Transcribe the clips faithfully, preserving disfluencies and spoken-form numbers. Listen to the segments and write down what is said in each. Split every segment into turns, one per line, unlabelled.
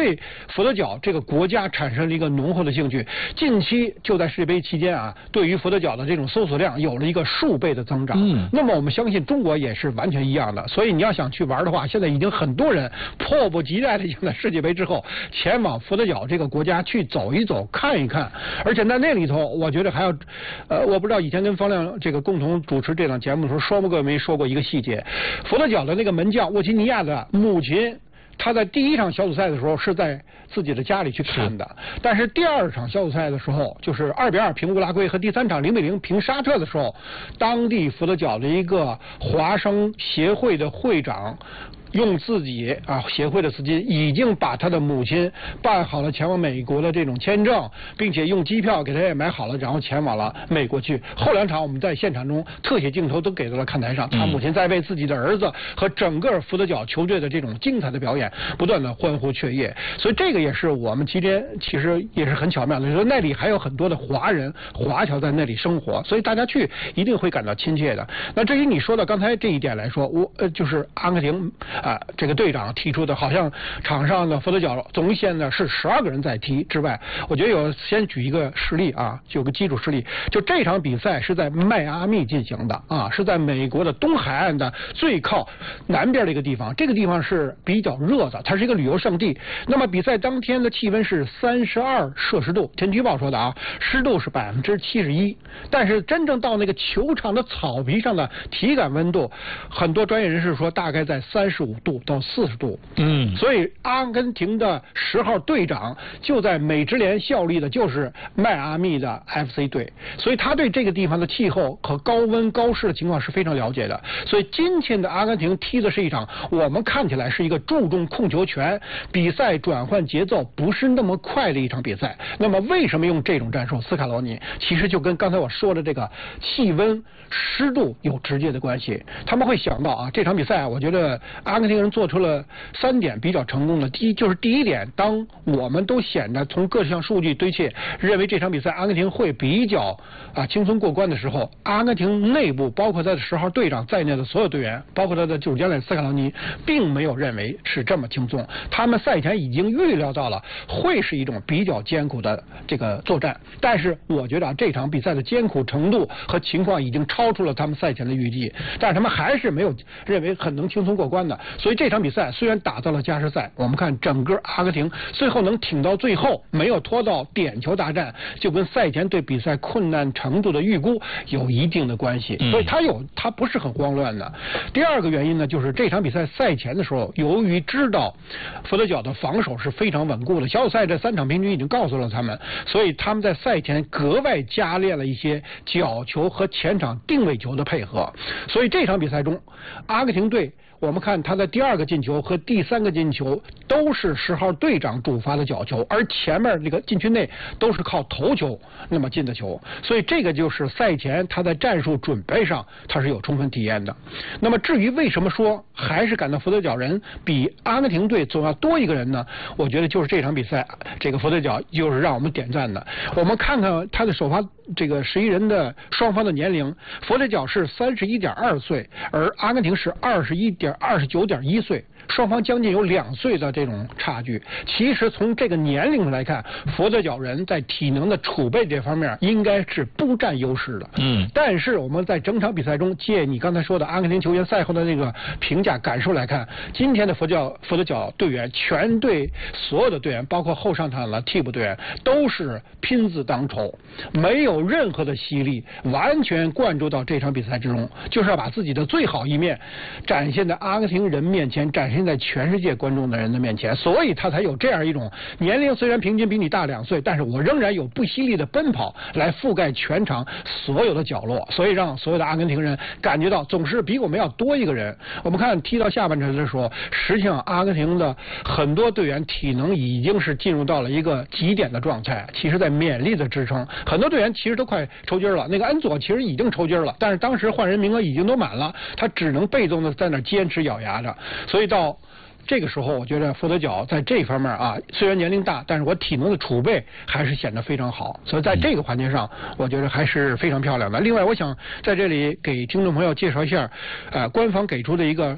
对佛得角这个国家产生了一个浓厚的兴趣。近期就在世界杯期间啊，对于佛得角的这种搜索量有了一个数倍的增长。嗯，那么我们相信中国也是完全一样的。所以你要想去玩的话，现在已经很多人迫不及待的想在世界杯之后前往佛得角这个国家去走一走、看一看。而且在那里头，我觉得还要，呃，我不知道以前跟方亮这个共同主持这档节目的时候说过没说过一个细节，佛得角的那个门将沃吉尼亚的母亲。他在第一场小组赛的时候是在自己的家里去看的，但是第二场小组赛的时候，就是二比二平乌拉圭和第三场零比零平沙特的时候，当地佛得角的一个华商协会的会长。用自己啊协会的资金，已经把他的母亲办好了前往美国的这种签证，并且用机票给他也买好了，然后前往了美国去。后两场我们在现场中特写镜头都给到了看台上，他母亲在为自己的儿子和整个佛得角球队的这种精彩的表演不断的欢呼雀跃。所以这个也是我们期间其实也是很巧妙的，就是那里还有很多的华人华侨在那里生活，所以大家去一定会感到亲切的。那至于你说的刚才这一点来说，我呃就是阿根廷。啊，这个队长提出的，好像场上的佛得角总现在是十二个人在踢之外，我觉得有先举一个事例啊，就有个基础事例，就这场比赛是在迈阿密进行的啊，是在美国的东海岸的最靠南边的一个地方，这个地方是比较热的，它是一个旅游胜地。那么比赛当天的气温是三十二摄氏度，天气预报说的啊，湿度是百分之七十一，但是真正到那个球场的草皮上的体感温度，很多专业人士说大概在三十五度到四十度，嗯，所以阿根廷的十号队长就在美职联效力的就是迈阿密的 F C 队，所以他对这个地方的气候和高温高湿的情况是非常了解的。所以今天的阿根廷踢的是一场我们看起来是一个注重控球权、比赛转换节奏不是那么快的一场比赛。那么为什么用这种战术？斯卡罗尼其实就跟刚才我说的这个气温、湿度有直接的关系。他们会想到啊，这场比赛我觉得阿根廷人做出了三点比较成功的。第一就是第一点，当我们都显得从各项数据堆砌认为这场比赛阿根廷会比较啊轻松过关的时候，阿根廷内部包括他的十号队长在内的所有队员，包括他的主教练斯卡罗尼，并没有认为是这么轻松。他们赛前已经预料到了会是一种比较艰苦的这个作战，但是我觉得啊，这场比赛的艰苦程度和情况已经超出了他们赛前的预计，但是他们还是没有认为很能轻松过关的。所以这场比赛虽然打到了加时赛，我们看整个阿根廷最后能挺到最后，没有拖到点球大战，就跟赛前对比赛困难程度的预估有一定的关系。所以他有他不是很慌乱的。第二个原因呢，就是这场比赛赛前的时候，由于知道佛得角的防守是非常稳固的，小组赛这三场平均已经告诉了他们，所以他们在赛前格外加练了一些角球和前场定位球的配合。所以这场比赛中，阿根廷队我们看他的第二个进球和第三个进球都是十号队长主罚的角球，而前面这个禁区内都是靠头球那么进的球，所以这个就是赛前他在战术准备上他是有充分体验的。那么至于为什么说还是感到佛得角人比阿根廷队总要多一个人呢？我觉得就是这场比赛这个佛得角就是让我们点赞的。我们看看他的首发这个十一人的双方的年龄，佛得角是三十一点二岁，而阿根廷是二十一点二十九点一岁，双方将近有两岁的这种差距。其实从这个年龄来看，佛得角人在体能的储备这方面应该是不占优势的。嗯，但是我们在整场比赛中，借你刚才说的阿根廷球员赛后的那个评价感受来看，今天的佛角佛得角队员全队所有的队员，包括后上场的替补队员，都是拼字当头，没有任何的犀利，完全灌注到这场比赛之中，就是要把自己的最好一面展现在阿根廷人面前，展现在全世界观众的人的面前，所以他才有这样一种年龄虽然平均比你大两岁，但是我仍然有不犀利的奔跑来覆盖全场所有的角落，所以让所有的阿根廷人感觉到总是比我们要多一个人。我们看踢到下半场的时候，实际上阿根廷的很多队员体能已经是进入到了一个极点的状态，其实在勉力的支撑，很多队员其实都快抽筋了。那个恩佐其实已经抽筋了，但是当时换人名额已经都满了，他只能被动的在那坚持咬牙着。所以到这个时候，我觉得佛得角在这方面啊，虽然年龄大，但是我体能的储备还是显得非常好，所以在这个环节上，我觉得还是非常漂亮的。另外，我想在这里给听众朋友介绍一下，呃，官方给出的一个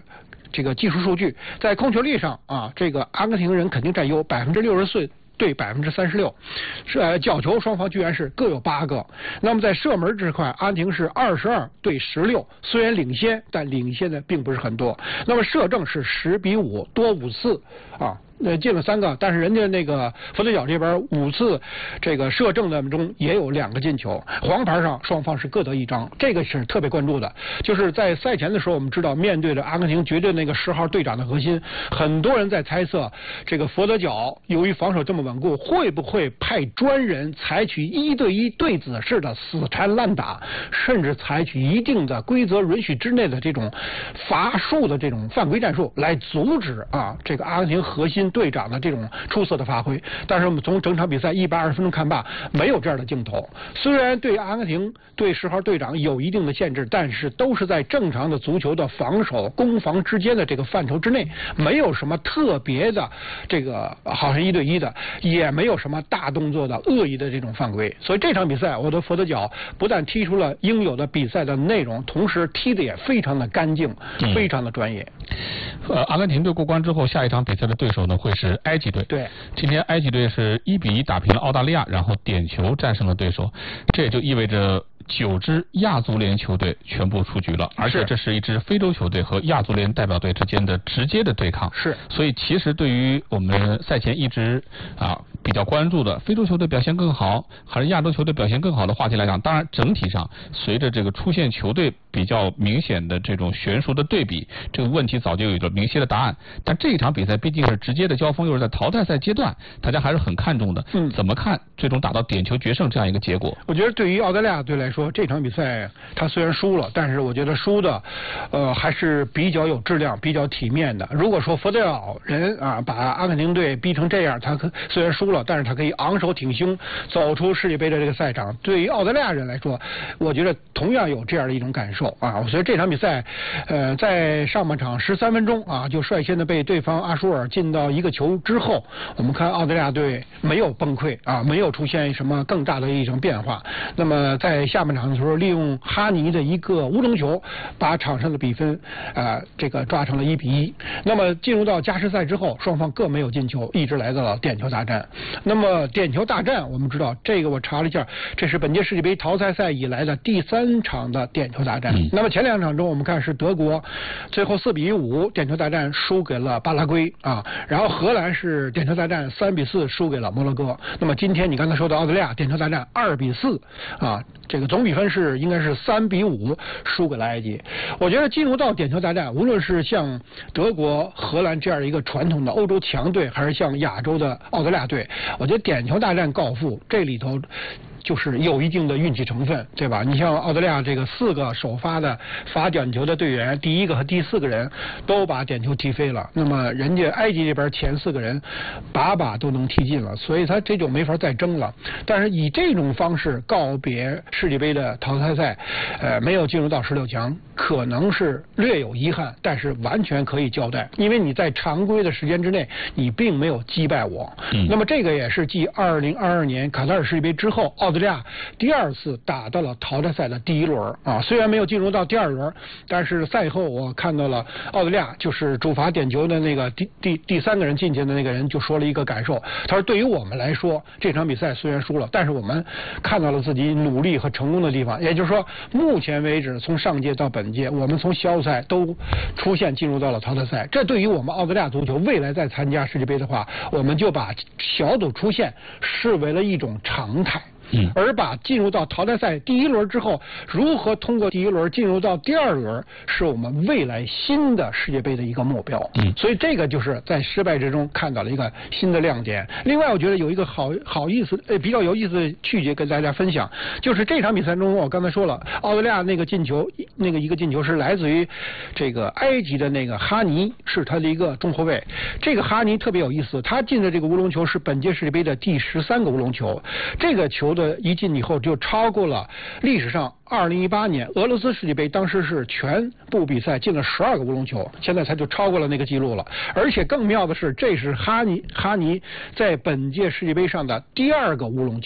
这个技术数据，在控球率上啊，这个阿根廷人肯定占优，百分之六十四对百分之三十六，是呃角球双方居然是各有八个。那么在射门这块，阿根廷是二十二对十六，虽然领先，但领先的并不是很多。那么射正是十比五，多五次啊。呃，进了三个，但是人家那个佛得角这边五次这个射正的中也有两个进球，黄牌上双方是各得一张，这个是特别关注的。就是在赛前的时候，我们知道面对着阿根廷绝对那个十号队长的核心，很多人在猜测这个佛得角由于防守这么稳固，会不会派专人采取一对一对子式的死缠烂打，甚至采取一定的规则允许之内的这种罚术的这种犯规战术来阻止啊这个阿根廷核心队长的这种出色的发挥。但是我们从整场比赛一百二十分钟看罢，没有这样的镜头。虽然对阿根廷对十号队长有一定的限制，但是都是在正常的足球的防守攻防之间的这个范畴之内，没有什么特别的这个好像一对一的，也没有什么大动作的恶意的这种犯规。所以这场比赛我的佛得角不但踢出了应有的比赛的内容，同时踢得也非常的干净，嗯、非常的专业。
呃，阿根廷队过关之后，下一场比赛的对手呢会是埃及队。
对，
今天埃及队是一比一打平了澳大利亚，然后点球战胜了对手，这也就意味着九支亚足联球队全部出局了，而且这是一支非洲球队和亚足联代表队之间的直接的对抗。
是，
所以其实对于我们赛前一直啊比较关注的非洲球队表现更好，还是亚洲球队表现更好的话题来讲，当然整体上随着这个出现球队比较明显的这种悬殊的对比，这个问题早就有了明晰的答案。但这一场比赛毕竟是直接的交锋，又是在淘汰赛阶段，大家还是很看重的。嗯，怎么看最终打到点球决胜这样一个结果？
我觉得对于澳大利亚队来说，这场比赛他虽然输了，但是我觉得输的呃还是比较有质量、比较体面的。如果说佛得角人啊把阿根廷队逼成这样，他可虽然输了，但是他可以昂首挺胸走出世界杯的这个赛场。对于澳大利亚人来说，我觉得同样有这样的一种感受啊。我觉得这场比赛呃在上半场十三分钟啊就率先的被对方阿舒尔进到一个球之后，我们看澳大利亚队没有崩溃啊，没有出现什么更大的一种变化。那么在下半场的时候，利用哈尼的一个乌龙球，把场上的比分啊、呃、这个抓成了一比一。那么进入到加时赛之后，双方各没有进球，一直来到了点球大战。那么点球大战，我们知道这个我查了一下，这是本届世界杯淘汰赛以来的第三场的点球大战。嗯、那么前两场中，我们看是德国最后四比五点球大战输给了巴拉圭啊，然后荷兰是点球大战三比四输给了摩洛哥。那么今天你刚才说的澳大利亚点球大战二比四啊，这个总比分是应该是三比五输给了埃及。我觉得进入到点球大战，无论是像德国、荷兰这样一个传统的欧洲强队，还是像亚洲的澳大利亚队，我觉得点球大战告负，这里头就是有一定的运气成分，对吧？你像澳大利亚这个四个首发的罚点球的队员，第一个和第四个人都把点球踢飞了，那么人家埃及这边前四个人把把都能踢进了，所以他这就没法再争了。但是以这种方式告别世界杯的淘汰赛，呃，没有进入到十六强，可能是略有遗憾，但是完全可以交代，因为你在常规的时间之内，你并没有击败我。嗯、那么这个也是继二零二二年卡塔尔世界杯之后，澳大利亚第二次打到了淘汰赛的第一轮啊，虽然没有进入到第二轮，但是赛后我看到了澳大利亚就是主罚点球的那个第第第三个人进去的那个人就说了一个感受，他说对于我们来说，这场比赛虽然输了，但是我们看到了自己努力和成功的地方。也就是说，目前为止从上届到本届，我们从小组赛都出现进入到了淘汰赛，这对于我们澳大利亚足球未来再参加世界杯的话，我们就把小组出线视为了一种常态。嗯，而把进入到淘汰赛第一轮之后，如何通过第一轮进入到第二轮，是我们未来新的世界杯的一个目标。嗯，所以这个就是在失败之中看到了一个新的亮点。另外，我觉得有一个好好意思，呃，比较有意思的趣节跟大家分享，就是这场比赛中，我刚才说了，澳大利亚那个进球，那个一个进球是来自于这个埃及的那个哈尼，是他的一个中后卫。这个哈尼特别有意思，他进的这个乌龙球是本届世界杯的第十三个乌龙球，这个球的一进以后就超过了历史上二零一八年俄罗斯世界杯，当时是全部比赛进了十二个乌龙球，现在他就超过了那个记录了。而且更妙的是，这是哈尼哈尼在本届世界杯上的第二个乌龙球。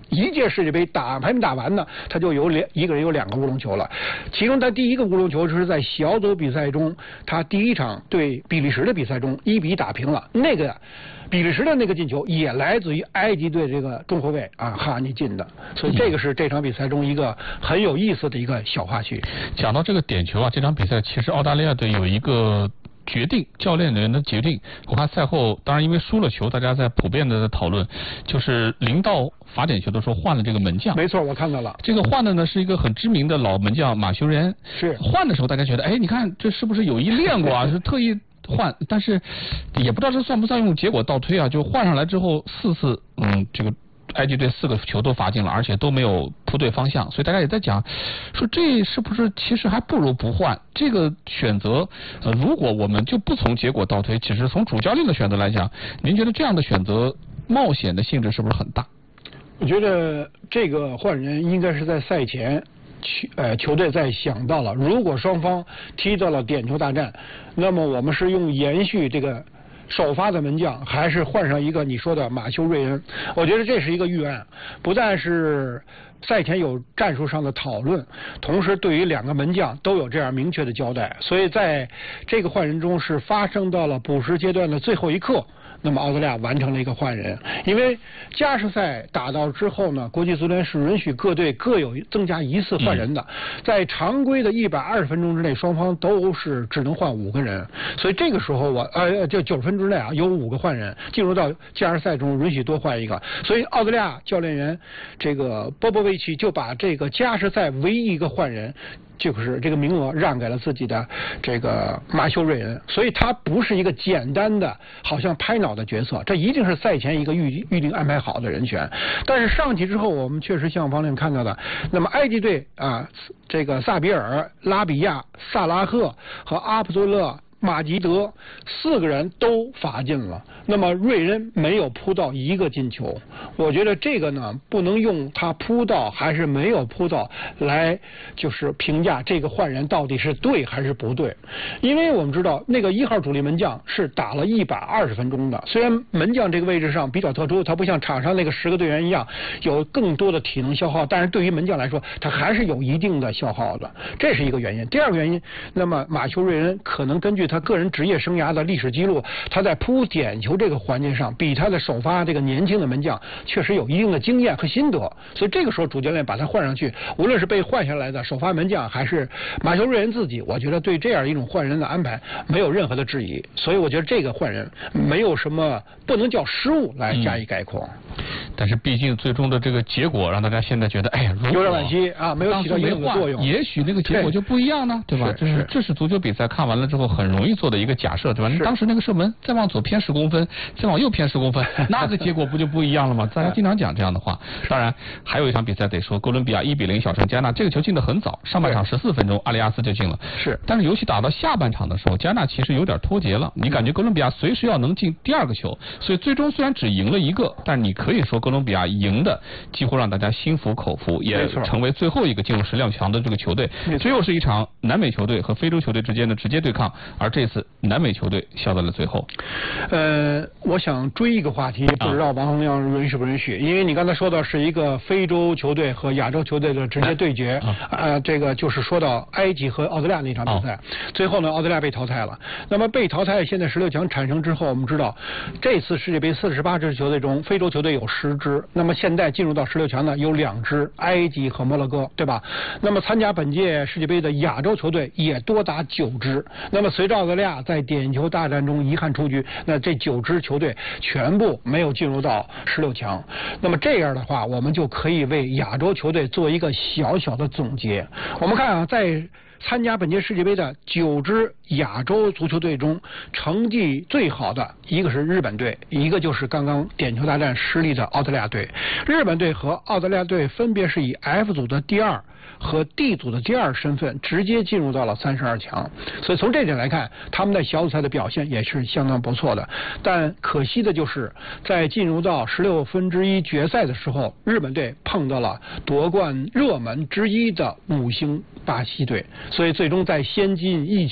一届世界杯打还没打完呢，他就有两一个人有两个乌龙球了。其中他第一个乌龙球是在小组比赛中，他第一场对比利时的比赛中一比一打平了。那个比利时的那个进球也来自于埃及队这个中后卫啊哈尼进的，所以这个是这场比赛中一个很有意思的一个小花絮。
讲到这个点球啊，这场比赛其实澳大利亚队有一个决定，教练员的决定。我看赛后，当然因为输了球，大家在普遍的讨论，就是临到罚点球的时候换了这个门将。
没错，我看到了。
这个换的呢是一个很知名的老门将马修瑞恩。
是。换
的时候大家觉得，哎，你看这是不是有意练过啊？是特意换，但是也不知道这算不算用结果倒推啊？就换上来之后四次，嗯，这个埃及队四个球都罚进了，而且都没有扑对方向，所以大家也在讲，说这是不是其实还不如不换？这个选择，呃，如果我们就不从结果倒推，只是从主教练的选择来讲，您觉得这样的选择冒险的性质是不是很大？
我觉得这个换人应该是在赛前。球呃球队在想到了，如果双方踢到了点球大战，那么我们是用延续这个首发的门将，还是换上一个你说的马修瑞恩？我觉得这是一个预案，不但是赛前有战术上的讨论，同时对于两个门将都有这样明确的交代，所以在这个换人中是发生到了补时阶段的最后一刻。那么澳大利亚完成了一个换人，因为加时赛打到之后呢，国际足联是允许各队各有增加一次换人的，在常规的一百二十分钟之内，双方都是只能换五个人，所以这个时候我呃就九十分钟之内啊有五个换人，进入到加时赛中允许多换一个，所以澳大利亚教练员这个波波维奇就把这个加时赛唯一一个换人。就是这个名额让给了自己的这个马修瑞恩，所以他不是一个简单的好像拍脑的角色，这一定是赛前一个预预定安排好的人选。但是上去之后，我们确实像王亮看到的，那么埃及队啊，这个萨比尔、拉比亚、萨拉赫和阿卜杜勒。马吉德四个人都罚进了，那么瑞恩没有扑到一个进球。我觉得这个呢，不能用他扑到还是没有扑到来就是评价这个换人到底是对还是不对，因为我们知道那个一号主力门将是打了一百二十分钟的，虽然门将这个位置上比较特殊，他不像场上那个十个队员一样有更多的体能消耗，但是对于门将来说，他还是有一定的消耗的，这是一个原因。第二个原因，那么马修瑞恩可能根据他个人职业生涯的历史记录，他在扑点球这个环节上，比他的首发这个年轻的门将确实有一定的经验和心得，所以这个时候主教练把他换上去，无论是被换下来的首发门将还是马修瑞恩自己，我觉得对这样一种换人的安排没有任何的质疑，所以我觉得这个换人没有什么不能叫失误来加以概括。
嗯、但是毕竟最终的这个结果让大家现在觉得，哎呀，
有点惋惜啊，没有起到一定的作用，
也许那个结果就不一样呢，对吧？这是这是足球比赛看完了之后很容易做的一个假设，对吧？当时那个射门再往左偏十公分，再往右偏十公分，那个结果不就不一样了吗？大家经常讲这样的话。当然，还有一场比赛得说，哥伦比亚一比零小胜加纳，这个球进得很早，上半场十四分钟，阿里亚斯就进了。
是。
但是游戏打到下半场的时候，加纳其实有点脱节了，你感觉哥伦比亚随时要能进第二个球，所以最终虽然只赢了一个，但你可以说哥伦比亚赢的几乎让大家心服口服，也成为最后一个进入十六强的这个球队。最后是一场南美球队和非洲球队之间的直接对抗，而这次南美球队笑到了最后。
呃，我想追一个话题，不知道王洪亮允许不允许？因为你刚才说到是一个非洲球队和亚洲球队的直接对决，啊、呃，这个就是说到埃及和澳大利亚那场比赛，最后呢，澳大利亚被淘汰了。那么被淘汰，现在十六强产生之后，我们知道这次世界杯四十八支球队中，非洲球队有十支，那么现在进入到十六强呢，有两支，埃及和摩洛哥，对吧？那么参加本届世界杯的亚洲球队也多达九支。那么随着澳大利亚在点球大战中遗憾出局，那这九支球队全部没有进入到十六强。那么这样的话，我们就可以为亚洲球队做一个小小的总结。我们看啊，在参加本届世界杯的九支亚洲足球队中，成绩最好的一个是日本队，一个就是刚刚点球大战失利的澳大利亚队。日本队和澳大利亚队分别是以 F 组的第二和 D 组的第二身份直接进入到了三十二强，所以从这点来看，他们在小组赛的表现也是相当不错的。但可惜的就是在进入到十六分之一决赛的时候，日本队碰到了夺冠热门之一的五星巴西队，所以最终在先进一球的情况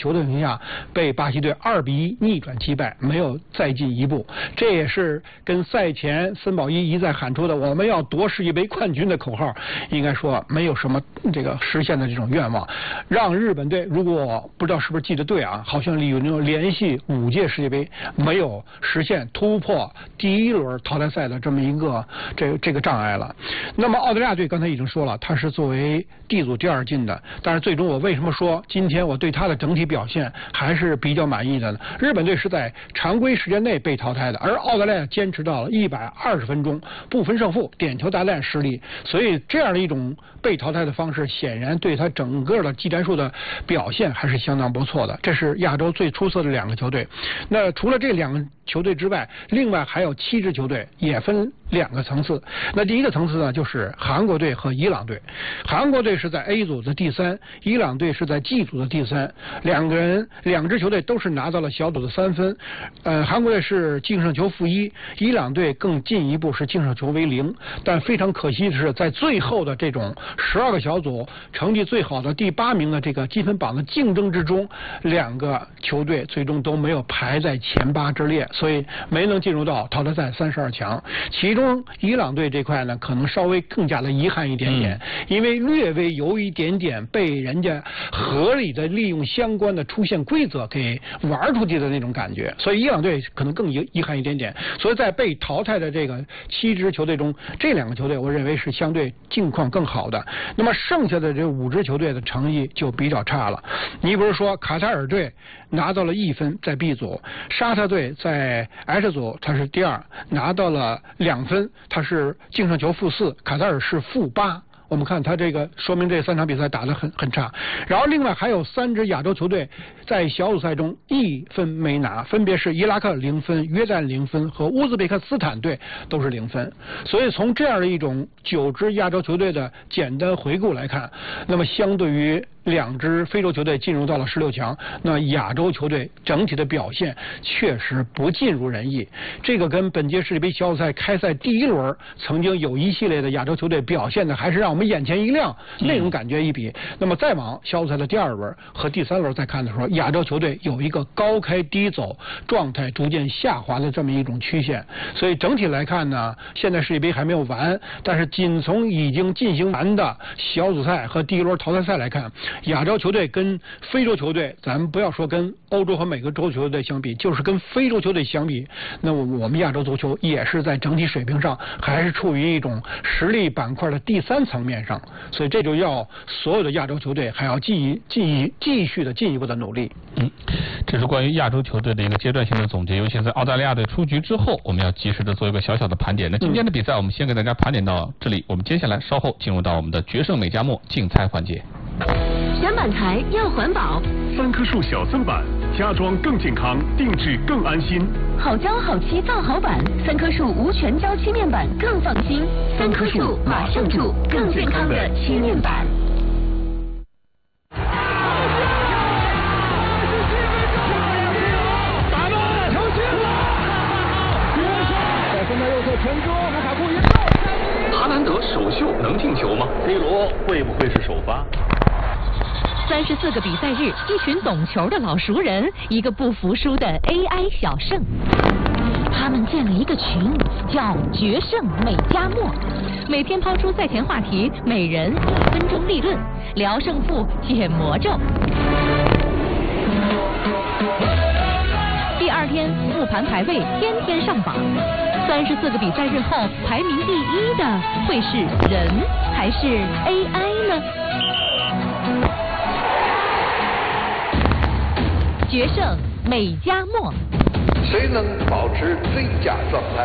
下被巴西队二比一逆转击败，没有再进一步。这也是跟赛前森保一一再喊出的我们要夺世界杯冠军的口号，应该说没有什么这个实现的这种愿望，让日本队如果不知道是不是记得对啊，好像有那种连续五届世界杯没有实现突破第一轮淘汰赛的这么一个这这个障碍了。那么澳大利亚队刚才已经说了，他是作为 D 组第二进的，但是最终我为什么说今天我对他的整体表现还是比较满意的呢？日本队是在常规时间内被淘汰的，而澳大利亚坚持到了一百二十分钟不分胜负，点球大战失利，所以这样的一种被淘汰的方式显然对他整个的技战术的表现还是相当不错的。这是亚洲最出色的两个球队。那除了这两个球队之外，另外还有七支球队，也分两个层次。那第一个层次呢，就是韩国队和伊朗队。韩国队是在 A 组的第三，伊朗队是在 G 组的第三。两个人两支球队都是拿到了小组的三分。呃，韩国队是净胜球负一，伊朗队更进一步是净胜球为零。但非常可惜的是，在最后的这种十二个小组成绩最好的第八名的这个积分榜的竞争之中，两个球队最终都没有排在前八之列，所以没能进入到淘汰赛三十二强。其中伊朗队这块呢，可能稍微更加的遗憾一点点，嗯、因为略微有一点点被人家合理的利用相关的出线规则给玩出去的那种感觉，所以伊朗队可能更遗遗憾一点点。所以在被淘汰的这个七支球队中，这两个球队我认为是相对境况更好的。那么剩下的这五支球队的成绩就比较差了。你比如说卡塔尔队拿到了一分，在 B 组；沙特队在 H 组，他是第二，拿到了两分，他是净胜球负四，卡塔尔是负八。我们看他这个说明这三场比赛打得很很差。然后另外还有三支亚洲球队在小组赛中一分没拿，分别是伊拉克零分、约旦零分和乌兹别克斯坦队都是零分。所以从这样的一种九支亚洲球队的简单回顾来看，那么相对于两支非洲球队进入到了十六强，那亚洲球队整体的表现确实不尽如人意。这个跟本届世界杯小组赛开赛第一轮曾经有一系列的亚洲球队表现的还是让我们眼前一亮那种感觉一比，那么再往小组赛的第二轮和第三轮再看的时候，亚洲球队有一个高开低走，状态逐渐下滑的这么一种曲线。所以整体来看呢，现在世界杯还没有完，但是仅从已经进行完的小组赛和第一轮淘汰赛来看，亚洲球队跟非洲球队，咱们不要说跟欧洲和美国洲球队相比，就是跟非洲球队相比，那么我们亚洲足球也是在整体水平上还是处于一种实力板块的第三层面上，所以这就要所有的亚洲球队还要继继继续的进一步的努力。
嗯，这是关于亚洲球队的一个阶段性的总结，尤其在澳大利亚队出局之后，我们要及时的做一个小小的盘点。那今天的比赛我们先给大家盘点到这里，我们接下来稍后进入到我们的决胜美加墨竞猜环节。
选板材要环保，
三棵树小增板，家装更健康，定制更安心。
好胶好漆造好板，三棵树无全胶漆面板更放心。三棵树马上住更健康的漆面板。
打门，球进了！
在分到右侧传中，卢卡库一
哈兰德首秀能进球吗 ？C 罗会不会是首发？
三十四个比赛日，一群懂球的老熟人，一个不服输的 A I 小胜。他们建了一个群，叫决胜美加墨，每天抛出赛前话题，每人一分钟立论，聊胜负，解魔咒。第二天复盘排位，天天上榜。三十四个比赛日后，排名第一的会是人还是 A I 呢？决胜美加墨，
谁能保持最佳状态？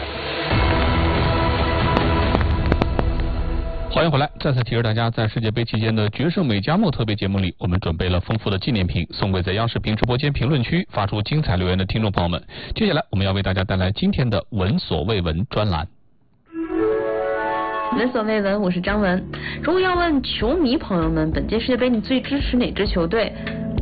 欢迎回来，再次提示大家，在世界杯期间的决胜美加墨特别节目里，我们准备了丰富的纪念品，送给在央视频直播间评论区发出精彩留言的听众朋友们。接下来，我们要为大家带来今天的闻所未闻专栏。
闻所未闻，我是张文。如果要问球迷朋友们，本届世界杯你最支持哪支球队？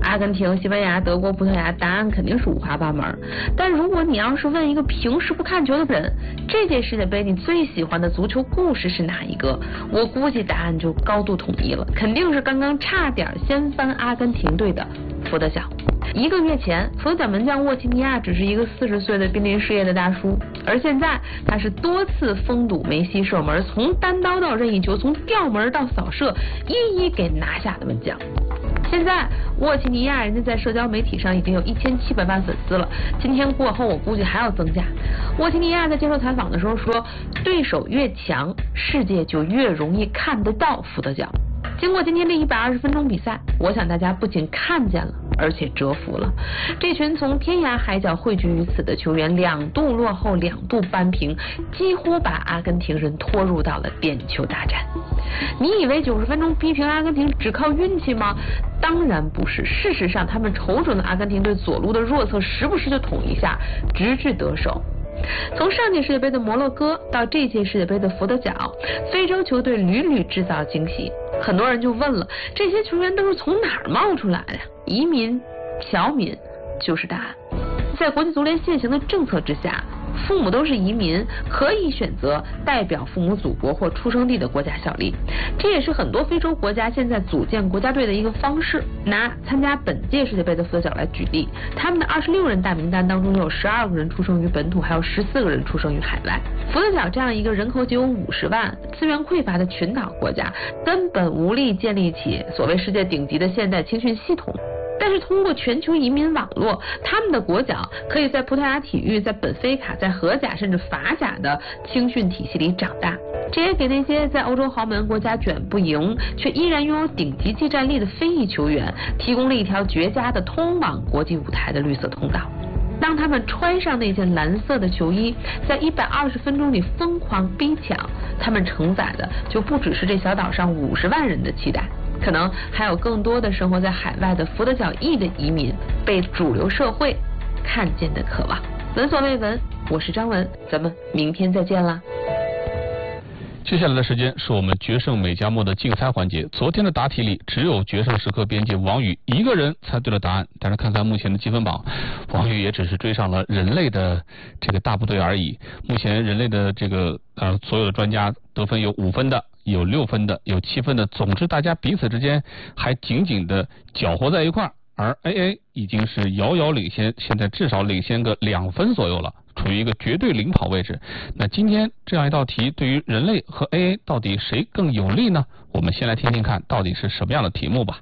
阿根廷、西班牙、德国、葡萄牙，答案肯定是五花八门。但如果你要是问一个平时不看球的人，这届世界杯你最喜欢的足球故事是哪一个？我估计答案就高度统一了，肯定是刚刚差点掀翻阿根廷队的福德角。一个月前，福德角门将沃齐尼亚只是一个四十岁的濒临失业的大叔，而现在他是多次封堵梅西射门，从单刀到任意球，从吊门到扫射，一一给拿下的门将。现在沃齐尼亚人家在社交媒体上已经有一千七百万粉丝了，今天过后我估计还要增加。沃齐尼亚在接受采访的时候说，对手越强，世界就越容易看得到福德角。经过今天这一百二十分钟比赛，我想大家不仅看见了，而且折服了。这群从天涯海角汇聚于此的球员，两度落后，两度扳平，几乎把阿根廷人拖入到了点球大战。你以为九十分钟逼平阿根廷只靠运气吗？当然不是。事实上，他们瞅准了阿根廷队左路的弱侧，时不时就捅一下，直至得手。从上届世界杯的摩洛哥到这届世界杯的福德角，非洲球队屡屡制造惊喜。很多人就问了，这些球员都是从哪儿冒出来的呀？移民、侨民就是答案。在国际足联现行的政策之下，父母都是移民，可以选择代表父母祖国或出生地的国家效力。这也是很多非洲国家现在组建国家队的一个方式。拿参加本届世界杯的福德角来举例，他们的二十六人大名单当中有十二个人出生于本土，还有十四个人出生于海外。福德角这样一个人口仅有五十万、资源匮乏的群岛国家，根本无力建立起所谓世界顶级的现代青训系统。但是通过全球移民网络，他们的国脚可以在葡萄牙体育、在本菲卡、在荷甲甚至法甲的青训体系里长大，这也给那些在欧洲豪门国家卷不赢却依然拥有顶级技战力的非裔球员提供了一条绝佳的通往国际舞台的绿色通道。当他们穿上那件蓝色的球衣，在一百二十分钟里疯狂逼抢，他们承载的就不只是这小岛上五十万人的期待，可能还有更多的生活在海外的福德角裔的移民被主流社会看见的渴望。闻所未闻，我是张文，咱们明天再见啦。
接下来的时间是我们决胜美加墨的竞猜环节。昨天的答题里，只有决胜时刻编辑王宇一个人猜对了答案，但是看看目前的积分榜，王宇也只是追上了人类的这个大部队而已。目前人类的这个呃所有的专家得分有五分的，有六分的，有七分的，总之大家彼此之间还紧紧的搅和在一块儿，而 A A 已经是遥遥领先，现在至少领先个两分左右了，处于一个绝对领跑位置。那今天这样一道题对于人类和 A A 到底谁更有利呢？我们先来听听看到底是什么样的题目吧。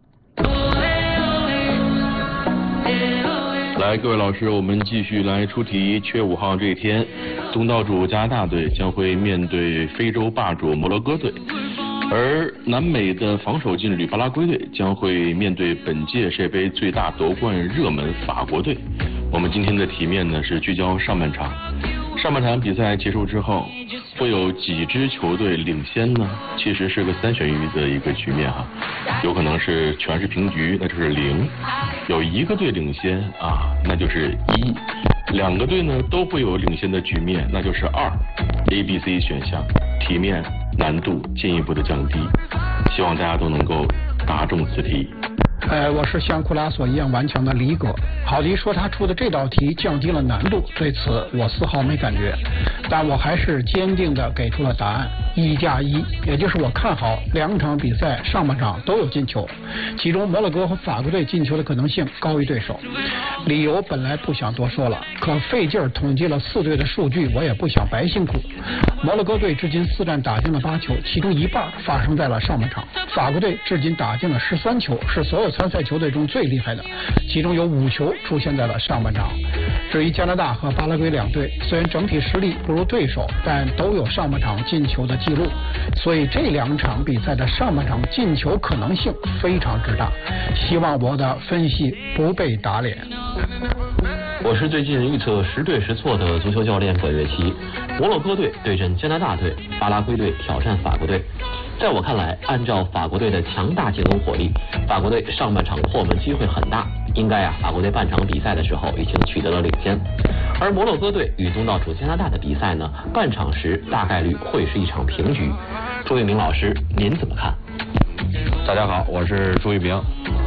来，各位老师，我们继续来出题。七月五号这一天，东道主加拿大队将会面对非洲霸主摩洛哥队，而南美的防守劲旅巴拉圭队将会面对本届世界杯最大夺冠热门法国队。我们今天的题面呢是聚焦上半场。上半场比赛结束之后，会有几支球队领先呢？其实是个三选一的一个局面哈，有可能是全是平局，那就是零；有一个队领先啊，那就是一；两个队呢都会有领先的局面，那就是二。A、B、C 选项，题面难度进一步的降低，希望大家都能够答中此题。
呃，我是像库拉索一样顽强的李哥。郝迪说他出的这道题降低了难度，对此我丝毫没感觉，但我还是坚定的给出了答案，一加一，也就是我看好两场比赛上半场都有进球，其中摩洛哥和法国队进球的可能性高于对手。理由本来不想多说了，可费劲儿统计了四队的数据，我也不想白辛苦。摩洛哥队至今四战打进了八球，其中一半发生在了上半场。法国队至今打进了十三球，是所有参赛球队中最厉害的，其中有五球出现在了上半场。至于加拿大和巴拉圭两队，虽然整体实力不如对手，但都有上半场进球的记录，所以这两场比赛的上半场进球可能性非常之大。希望我的分析不被打脸。
我是最近预测时对时错的足球教练本月奇。摩洛哥队对阵加拿大队，巴拉圭队挑战法国队。在我看来，按照法国队的强大进攻火力，法国队上半场破门机会很大，应该啊，法国队半场比赛的时候已经取得了领先。而摩洛哥队与东道主加拿大的比赛呢，半场时大概率会是一场平局。朱一鸣老师，您怎么看？
大家好，我是朱一鸣。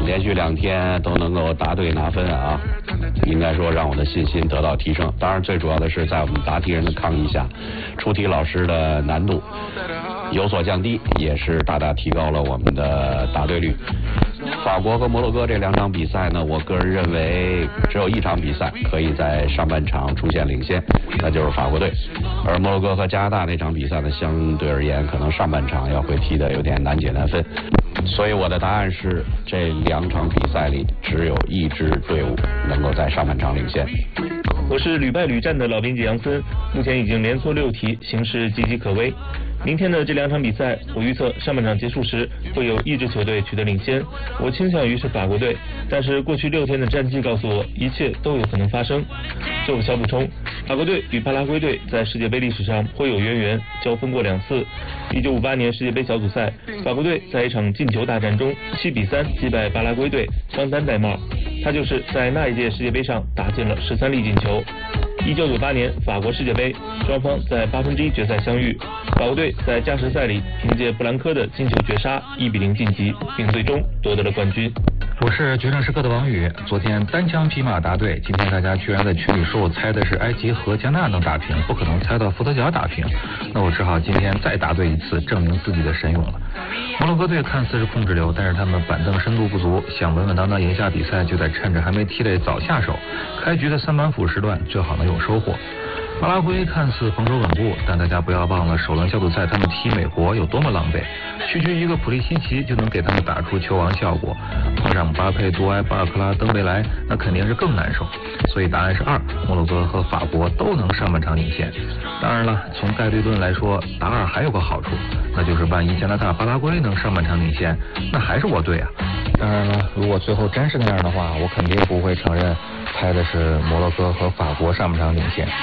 连续两天都能够答对拿分啊，应该说让我的信心得到提升。当然最主要的是在我们答题人的抗议下，出题老师的难度有所降低，也是大大提高了我们的答对率。法国和摩洛哥这两场比赛呢，我个人认为只有一场比赛可以在上半场出现领先，那就是法国队。而摩洛哥和加拿大那场比赛呢，相对而言可能上半场要会踢得有点难解难分。所以我的答案是，这两场比赛里只有一支队伍能够在上半场领先。
我是屡败屡战的老编辑杨森，目前已经连错六题，形势岌岌可危。明天的这两场比赛，我预测上半场结束时会有一支球队取得领先，我倾向于是法国队，但是过去六天的战绩告诉我，一切都有可能发生。做个小补充，法国队与巴拉圭队在世界杯历史上颇有渊源，交锋过两次。一九五八年世界杯小组赛，法国队在一场进球大战中七比三击败巴拉圭队，张丹戴帽，他就是在那一届世界杯上打进了十三粒进球。一九九八年法国世界杯，双方在八分之一决赛相遇，法国队在加时赛里凭借布兰科的金球绝杀一比零晋级，并最终夺得了冠军。
我是决胜时刻的王宇，昨天单枪匹马答对，今天大家居然在群里说我猜的是埃及和加纳能打平，不可能猜到伏特加打平，那我只好今天再答对一次，证明自己的神勇了。摩洛哥队看似是控制流，但是他们板凳深度不足，想稳稳当当赢下比赛，就得趁着还没踢累早下手，开局的三板斧时段最好能有收获。巴拉圭看似防守稳固，但大家不要忘了首轮小组赛他们踢美国有多么狼狈，区区一个普利西奇就能给他们打出球王效果，碰上姆巴佩、杜埃、巴尔克拉、登贝莱，那肯定是更难受。所以答案是二，摩洛哥和法国都能上半场领先。当然了，从概率论来说，答二还有个好处，那就是万一加拿大、巴拉圭能上半场领先，那还是我对啊。当然了，如果最后真是那样的话，我肯定不会承认猜的是摩洛哥和法国上半场领先。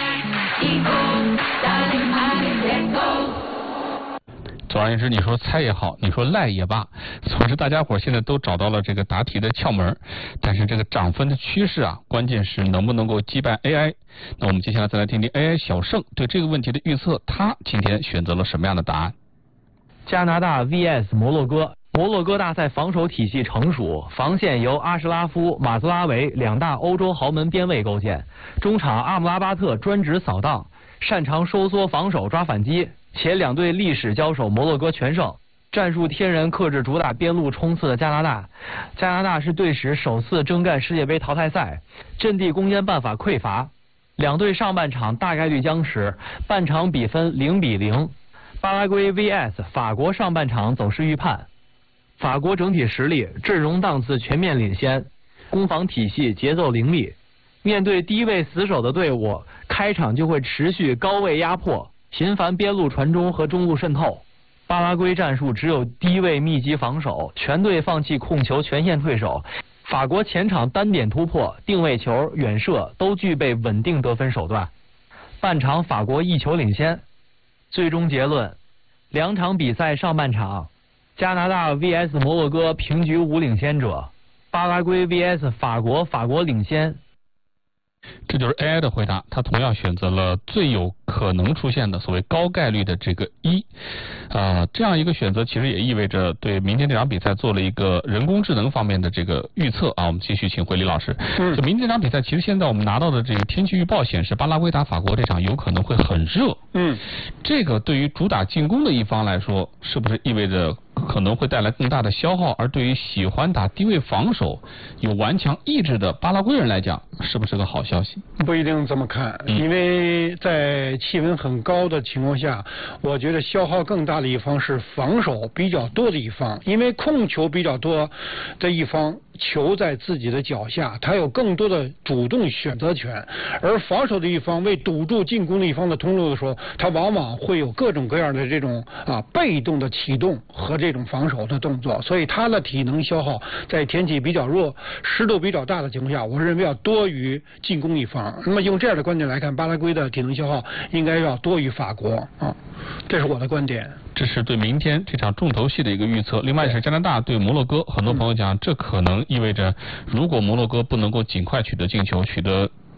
总而言之，你说猜也好，你说赖也罢，总之大家伙现在都找到了这个答题的窍门，但是这个涨分的趋势啊，关键是能不能够击败 A I。那我们接下来再来听听 A I 小盛对这个问题的预测，他今天选择了什么样的答案？
加拿大 V S 摩洛哥。摩洛哥大赛防守体系成熟，防线由阿什拉夫、马兹拉维两大欧洲豪门边卫构建，中场阿姆拉巴特专职扫荡，擅长收缩防守抓反击，且两队历史交手摩洛哥全胜，战术天然克制主打边路冲刺的加拿大。加拿大是队史首次征战世界杯淘汰赛，阵地攻坚办法匮乏，两队上半场大概率僵持，半场比分零比零。巴拉圭 V S 法国上半场走势预判。法国整体实力、阵容档次全面领先，攻防体系节奏凌厉。面对低位死守的队伍，开场就会持续高位压迫，频繁边路传中和中路渗透。巴拉圭战术只有低位密集防守，全队放弃控球，全线退守。法国前场单点突破、定位球、远射都具备稳定得分手段。半场法国一球领先。最终结论：两场比赛上半场。加拿大 V S 摩洛哥平局无领先者，巴拉圭 V S 法国，法国领先。
这就是 A I 的回答，他同样选择了最有可能出现的所谓高概率的这个一，啊、呃，这样一个选择其实也意味着对明天这场比赛做了一个人工智能方面的这个预测啊。我们继续请回李老师。嗯，就明天这场比赛，其实现在我们拿到的这个天气预报显示，巴拉圭打法国这场有可能会很热。嗯，这个对于主打进攻的一方来说，是不是意味着可能会带来更大的消耗？而对于喜欢打低位防守、有顽强意志的巴拉圭人来讲，是不是个好消息？
不一定这么看，
嗯、
因为在气温很高的情况下，我觉得消耗更大的一方是防守比较多的一方，因为控球比较多的一方，球在自己的脚下，他有更多的主动选择权，而防守的一方为堵住进攻的一方的通路的时候，他往往会有各种各样的这种啊被动的启动和这种防守的动作，所以他的体能消耗在天气比较热、湿度比较大的情况下，我认为要多于进攻一方。那么用这样的观点来看，巴拉圭的体能消耗应该要多于法国啊，这是我的观点。
这是对明天这场重头戏的一个预测。另外是加拿大对摩洛哥，很多朋友讲，这可能意味着如果摩洛哥不能够尽快取得进球，取得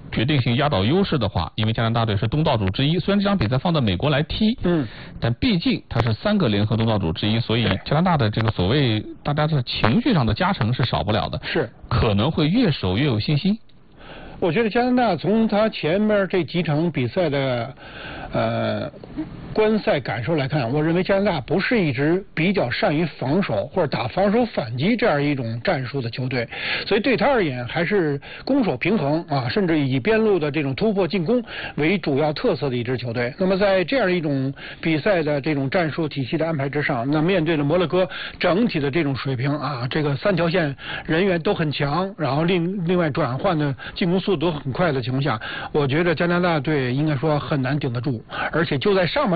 决定性压倒优势的话，因为加拿大队是东道主之一，虽然这场比赛放到美国来踢，
嗯，
但毕竟它是三个联合东道主之一，所以加拿大的这个所谓大家的情绪上的加成是少不了的，
是
可能会越守越有信心。
我觉得加拿大从他前面这几场比赛的呃观赛感受来看，我认为加拿大不是一支比较善于防守或者打防守反击这样一种战术的球队，所以对他而言还是攻守平衡啊，甚至以边路的这种突破进攻为主要特色的一支球队。那么在这样一种比赛的这种战术体系的安排之上，那面对了摩洛哥整体的这种水平啊，这个三条线人员都很强，然后另另外转换的进攻速度都很快的情况下，我觉得加拿大队应该说很难顶得住，而且就在上半